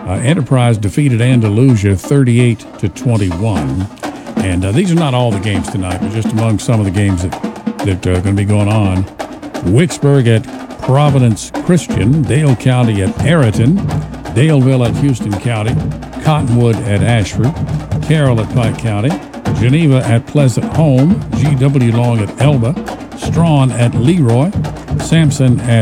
Enterprise defeated Andalusia 38-21. And these are not all the games tonight, but just among some of the games that are going to be going on. Wicksburg at Providence Christian, Dale County at Ayrton, Daleville at Houston County, Cottonwood at Ashford, Carroll at Pike County, Geneva at Pleasant Home, G.W. Long at Elba, Strawn at Leroy, Sampson at